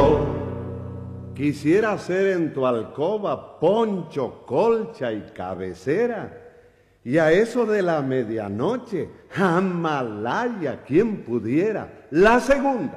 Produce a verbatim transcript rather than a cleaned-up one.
yo quisiera ser en tu alcoba poncho, colcha y cabecera, y a eso de la medianoche, Amalaya, quien pudiera. La segunda,